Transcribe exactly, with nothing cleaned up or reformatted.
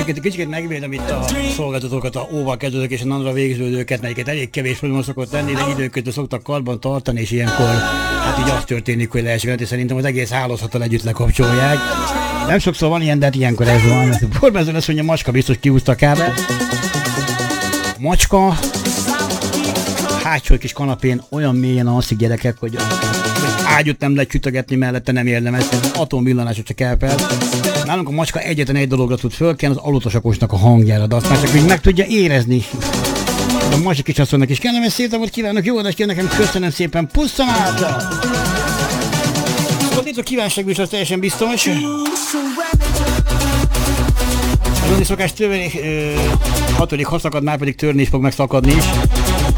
Egyébként kicsit megvédem itt a szolgáltatókat, a óval kezdődők és a nanra végződőket, melyiket elég kevés probléma szokott lenni, de időközben szoktak karban tartani, és ilyenkor hát így az történik, hogy leesik, és szerintem az egész hálózattal együtt lekapcsolják. Nem sokszor van ilyen, de hát ilyenkor ez van. A borbázó azt mondja, macska biztos kiúzta a kábelt. Macska hátsó kis kanapén olyan mélyen alszik, gyerekek, hogy ágyút nem lehet sütögetni mellette, nem érdemes, atomvillanásot csak elpelt. Nálunk a macska egyetlen egy dologra tud fölkelni, az alutasakosnak a hangjára, de azt már csak úgy meg tudja érezni. A másik kis asszonynak is kellemes szép napot kívánok, jó adást nekem, köszönöm szépen, pusztam át! Szóval itt a kívánságos, az teljesen biztos. Az szokás törni, hatodik haszakad, már pedig törni is fog megszakadni is.